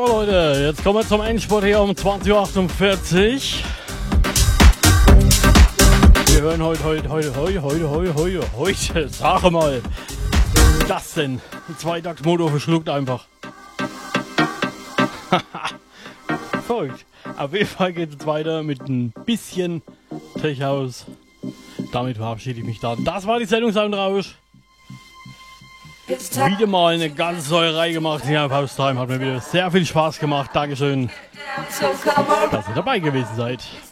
So Leute, jetzt kommen wir zum Endspurt hier um 20.48 Uhr. Wir hören heute, sag mal, das denn? Ein Zweitaktmotor verschluckt einfach. Verrückt. Auf jeden Fall geht es weiter mit ein bisschen Tech House. Damit verabschiede ich mich dann. Das war die Sendung Soundrausch. Wieder mal eine ganz neue Reihe gemacht hier auf House Time. Hat mir wieder sehr viel Spaß gemacht. Dankeschön, dass ihr dabei gewesen seid.